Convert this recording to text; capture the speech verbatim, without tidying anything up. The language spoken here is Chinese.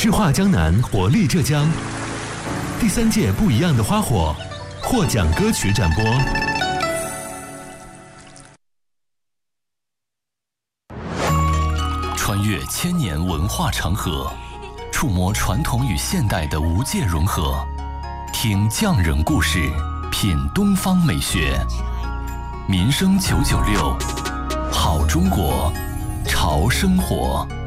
诗画江南，活力浙江。第三届不一样的花火获奖歌曲展播。穿越千年文化长河，触摸传统与现代的无界融合，听匠人故事，品东方美学。民生九九六，好中国，潮生活。